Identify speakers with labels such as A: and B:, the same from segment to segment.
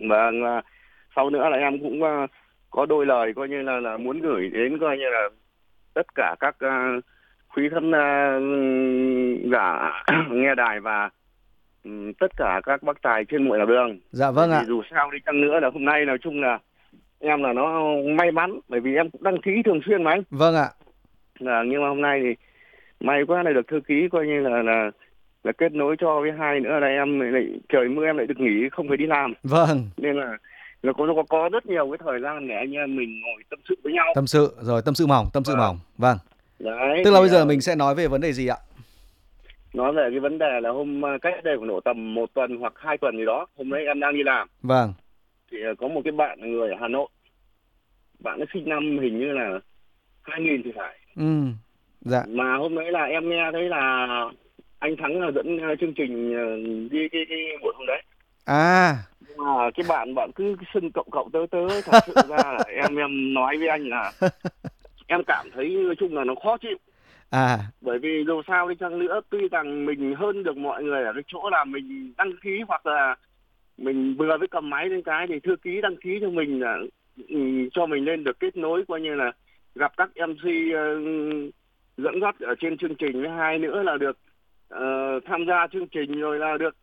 A: Và sau nữa là em cũng có đôi lời coi như là muốn gửi đến coi như là tất cả các quý khán giả nghe đài và tất cả các bác tài trên mọi nẻo đường.
B: Dạ vâng ạ.
A: Vì dù sao đi chăng nữa là hôm nay nói chung là em là nó may mắn bởi vì em cũng đăng ký thường xuyên mà anh.
B: Vâng ạ.
A: Nhưng mà hôm nay thì may quá này được thư ký coi như là kết nối cho, với hai nữa là em lại trời mưa em lại được nghỉ không phải đi làm.
B: Vâng.
A: Nên là nó có rất nhiều cái thời gian để anh em mình ngồi tâm sự với nhau.
B: Tâm sự rồi, tâm sự mỏng. Vâng.
A: Đấy,
B: tức là bây giờ mình sẽ nói về vấn đề gì ạ?
A: Nói về cái vấn đề là cách đây khoảng độ tầm 1 tuần hoặc 2 tuần gì đó, hôm đấy em đang đi làm.
B: Vâng.
A: Thì có một cái bạn người ở Hà Nội, bạn ấy sinh năm hình như là 2000 thì phải.
B: Dạ.
A: Mà hôm đấy là em nghe thấy là anh Thắng là dẫn chương trình đi cái buổi hôm đấy. Nhưng mà cái bạn cứ xưng cậu tớ thật sự ra là em nói với anh là em cảm thấy nói chung là nó khó chịu. Bởi vì dù sao đi chăng nữa, tuy rằng mình hơn được mọi người ở cái chỗ là mình đăng ký hoặc là mình vừa mới cầm máy lên cái thì thư ký đăng ký cho mình là cho mình lên được kết nối coi như là gặp các MC dẫn dắt ở trên chương trình, với hai nữa là được tham gia chương trình, rồi là được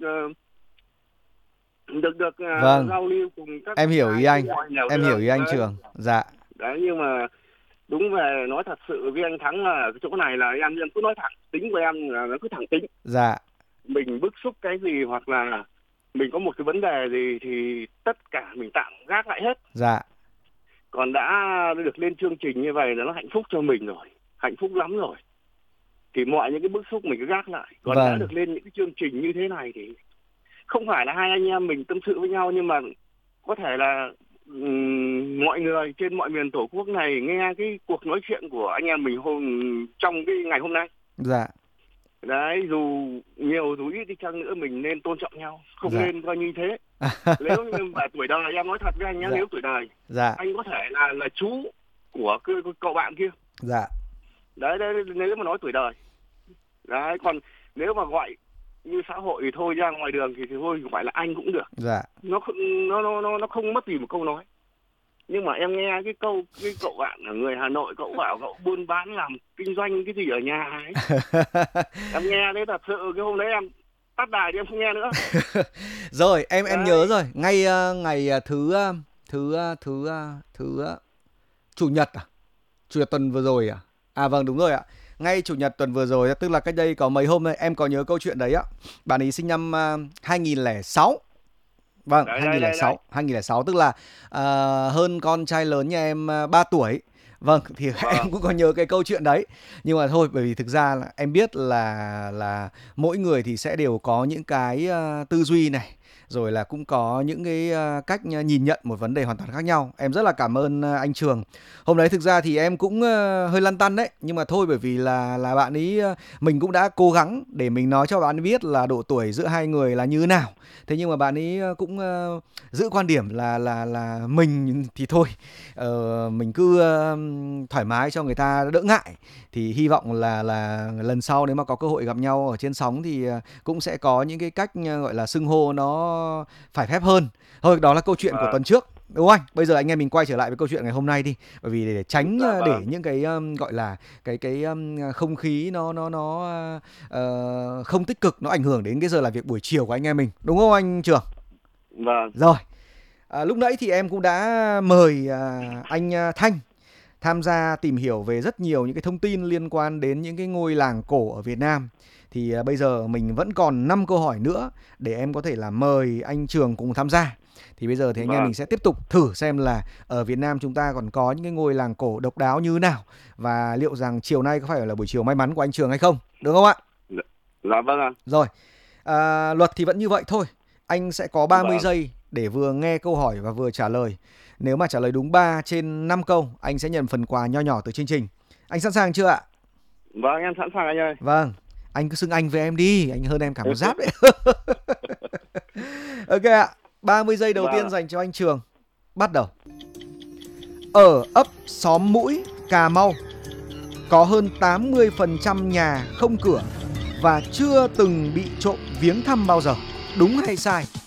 A: giao lưu cùng các
B: em hiểu ý anh. Em hiểu ý anh Trường. Dạ.
A: Đấy, nhưng mà đúng về nói thật sự với anh Thắng là cái chỗ này là em cứ nói thẳng, tính của em là nó cứ thẳng tính.
B: Dạ.
A: Mình bức xúc cái gì hoặc là mình có một cái vấn đề gì thì tất cả mình tạm gác lại hết.
B: Dạ.
A: Còn đã được lên chương trình như vậy là nó hạnh phúc cho mình rồi, hạnh phúc lắm rồi. Thì mọi những cái bức xúc mình cứ gác lại. Còn đã được lên những cái chương trình như thế này thì không phải là hai anh em mình tâm sự với nhau, nhưng mà có thể là mọi người trên mọi miền Tổ quốc này nghe cái cuộc nói chuyện của anh em mình trong cái ngày hôm nay.
B: Dạ.
A: Đấy, dù nhiều dù ít đi chăng nữa mình nên tôn trọng nhau, không nên coi như thế. Nếu như mà tuổi đời, em nói thật với anh nhé, nếu tuổi đời anh có thể là chú của cậu bạn kia.
B: Dạ.
A: Đấy, nếu mà nói tuổi đời. Đấy, còn nếu mà gọi như xã hội thì thôi, ra ngoài đường thì thôi gọi là anh cũng được.
B: Dạ.
A: Nó không mất gì một câu nói. Nhưng mà em nghe cái cậu bạn ở người Hà Nội, cậu bảo cậu buôn bán làm kinh doanh cái gì ở nhà ấy. Em nghe đấy thật sự cái hôm đấy em tắt đài thì em không nghe nữa.
B: Rồi em nhớ rồi, ngay ngày chủ nhật tuần vừa rồi vâng đúng rồi ạ. Ngay chủ nhật tuần vừa rồi, tức là cách đây có mấy hôm, em có nhớ câu chuyện đấy ạ. Bạn ấy sinh năm 2006. Vâng, đấy, 2006 tức là hơn con trai lớn nhà em 3 tuổi. Vâng, thì em cũng có nhớ cái câu chuyện đấy. Nhưng mà thôi, bởi vì thực ra là em biết là mỗi người thì sẽ đều có những cái tư duy này, rồi là cũng có những cái cách nhìn nhận một vấn đề hoàn toàn khác nhau. Em rất là cảm ơn anh Trường. Hôm đấy thực ra thì em cũng hơi lăn tăn đấy, nhưng mà thôi, bởi vì là bạn ấy, mình cũng đã cố gắng để mình nói cho bạn ấy biết là độ tuổi giữa hai người là như thế nào. Thế nhưng mà bạn ấy cũng giữ quan điểm là mình thì thôi, mình cứ thoải mái cho người ta đỡ ngại. Thì hy vọng là lần sau nếu mà có cơ hội gặp nhau ở trên sóng thì cũng sẽ có những cái cách gọi là xưng hô nó phải phép hơn. Thôi, đó là câu chuyện của tuần trước, đúng không anh? Bây giờ anh em mình quay trở lại với câu chuyện ngày hôm nay đi, bởi vì để tránh để những cái gọi là cái không khí nó không tích cực, nó ảnh hưởng đến cái giờ làm việc buổi chiều của anh em mình, đúng không anh Trường?
A: Vâng.
B: Rồi, lúc nãy thì em cũng đã mời anh Thanh tham gia tìm hiểu về rất nhiều những cái thông tin liên quan đến những cái ngôi làng cổ ở Việt Nam. Thì bây giờ mình vẫn còn 5 câu hỏi nữa để em có thể là mời anh Trường cùng tham gia. Thì bây giờ thì anh em mình sẽ tiếp tục thử xem là ở Việt Nam chúng ta còn có những cái ngôi làng cổ độc đáo như thế nào, và liệu rằng chiều nay có phải là buổi chiều may mắn của anh Trường hay không, được không ạ?
A: Dạ vâng ạ.
B: Rồi, luật thì vẫn như vậy thôi. Anh sẽ có 30 giây để vừa nghe câu hỏi và vừa trả lời. Nếu mà trả lời đúng 3 trên 5 câu, anh sẽ nhận phần quà nho nhỏ từ chương trình. Anh sẵn sàng chưa ạ?
A: Vâng, em sẵn sàng anh ơi.
B: Vâng, anh cứ xưng anh với em đi, anh hơn em cả một giáp đấy. Ok ạ, 30 giây đầu tiên dành cho anh Trường. Bắt đầu. Ở ấp Xóm Mũi, Cà Mau, có hơn 80% nhà không cửa và chưa từng bị trộm viếng thăm bao giờ. Đúng hay sai?